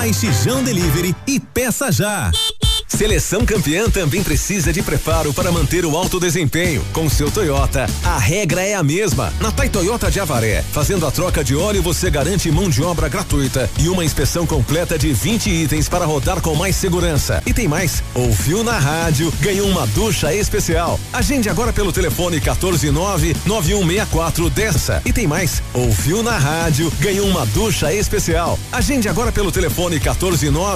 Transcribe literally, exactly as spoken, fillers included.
Baixe Jão Delivery e peça já. Seleção Campeã também precisa de preparo para manter o alto desempenho. Com seu Toyota, a regra é a mesma. Na Tai Toyota de Avaré, fazendo a troca de óleo, você garante mão de obra gratuita e uma inspeção completa de vinte itens para rodar com mais segurança. E tem mais, ouviu na rádio, ganhou uma ducha especial. Agende agora pelo telefone quatorze nove nove um seis quatro dessa. E tem mais, ouviu na rádio, ganhou uma ducha especial. Agende agora pelo telefone quatorze nove